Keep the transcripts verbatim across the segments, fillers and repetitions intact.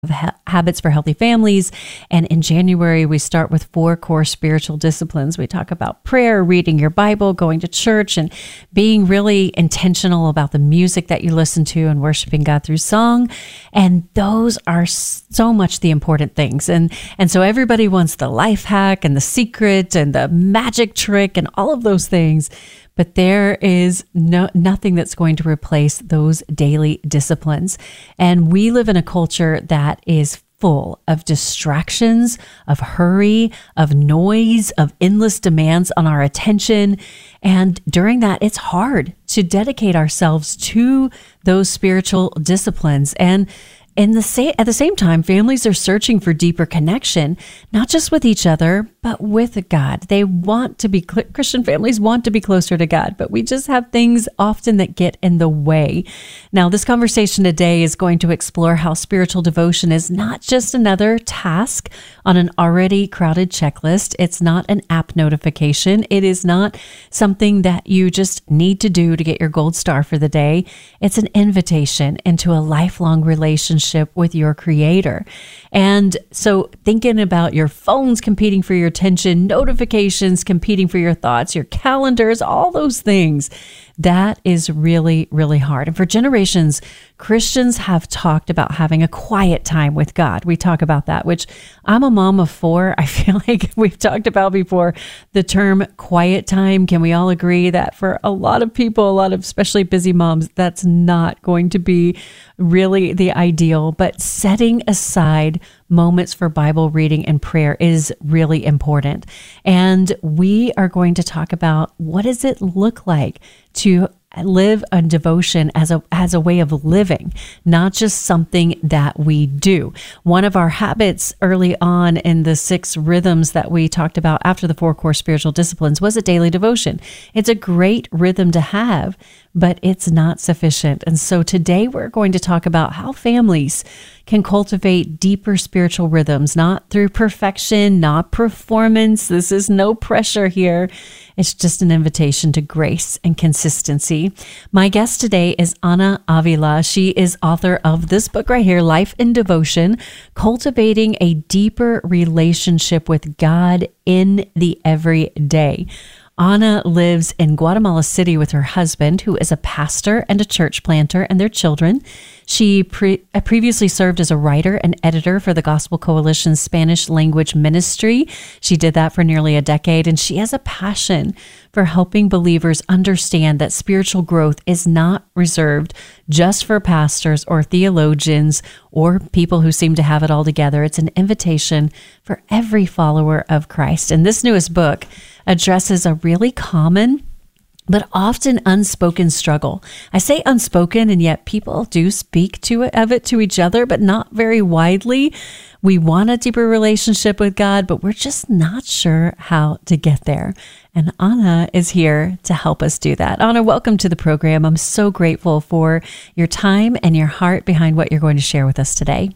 Ha- Habits for Healthy Families. And in January, we start with four core spiritual disciplines. We talk about prayer, reading your Bible, going to church, and being really intentional about the music that you listen to and worshiping God through song. And those are so much the important things. And, and so everybody wants the life hack and the secret and the magic trick and all of those things. But there is no nothing that's going to replace those daily disciplines. And we live in a culture that is full of distractions, of hurry, of noise, of endless demands on our attention. And during that, it's hard to dedicate ourselves to those spiritual disciplines. And in the sa- at the same time, families are searching for deeper connection, not just with each other, but with God. They want to be, Christian families want to be closer to God, but we just have things often that get in the way. Now, this conversation today is going to explore how spiritual devotion is not just another task on an already crowded checklist. It's not an app notification. It is not something that you just need to do to get your gold star for the day. It's an invitation into a lifelong relationship with your Creator. And so thinking about your phones competing for your attention, notifications competing for your thoughts, your calendars, all those things, that is really, really hard. And for generations, Christians have talked about having a quiet time with God. We talk about that, which I'm a mom of four. I feel like we've talked about before the term quiet time. Can we all agree that for a lot of people, a lot of especially busy moms, that's not going to be really the ideal, but setting aside moments for Bible reading and prayer is really important. And we are going to talk about what does it look like to live a devotion as a as a way of living, not just something that we do. One of our habits early on in the six rhythms that we talked about after the four core spiritual disciplines was a daily devotion. It's a great rhythm to have, but it's not sufficient. And so today we're going to talk about how families can cultivate deeper spiritual rhythms, not through perfection, not performance. This is no pressure here. It's just an invitation to grace and consistency. My guest today is Ana Avila. She is author of this book right here, Life in Devotion, Cultivating a Deeper Relationship with God in the Everyday. Ana lives in Guatemala City with her husband, who is a pastor and a church planter, and their children. She pre- previously served as a writer and editor for the Gospel Coalition's Spanish language ministry. She did that for nearly a decade, and she has a passion for helping believers understand that spiritual growth is not reserved just for pastors or theologians or people who seem to have it all together. It's an invitation for every follower of Christ. And this newest book addresses a really common but often unspoken struggle. I say unspoken, and yet people do speak to it, of it to each other, but not very widely. We want a deeper relationship with God, but we're just not sure how to get there. And Ana is here to help us do that. Ana, welcome to the program. I'm so grateful for your time and your heart behind what you're going to share with us today.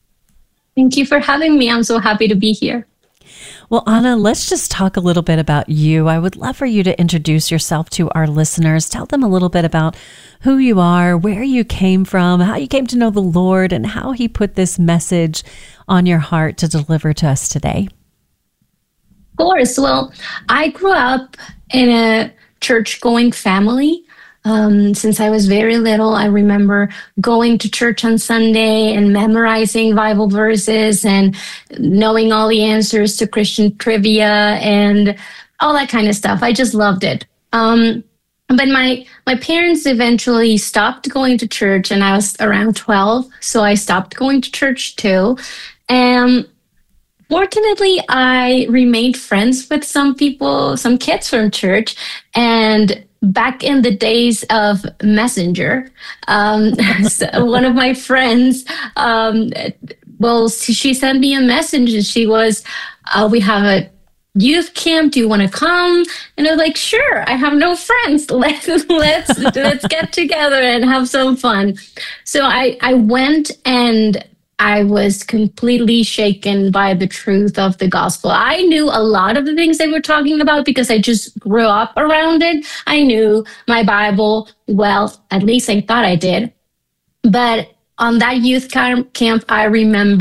Thank you for having me. I'm so happy to be here. Well, Ana, let's just talk a little bit about you. I would love for you to introduce yourself to our listeners. Tell them a little bit about who you are, where you came from, how you came to know the Lord, and how He put this message on your heart to deliver to us today. Of course. Well, I grew up in a church-going family. Um, since I was very little, I remember going to church on Sunday and memorizing Bible verses and knowing all the answers to Christian trivia and all that kind of stuff. I just loved it. Um, but my my parents eventually stopped going to church, and I was around twelve, so I stopped going to church too. And fortunately, I remained friends with some people, some kids from church, and back in the days of Messenger, um, so one of my friends, um, well, she sent me a message, and she was, uh, we have a youth camp. Do you want to come? And I was like, sure. I have no friends. Let's let's let's get together and have some fun. So I I went, and I was completely shaken by the truth of the gospel. I knew a lot of the things they were talking about because I just grew up around it. I knew my Bible well, at least I thought I did. But on that youth camp, camp I remember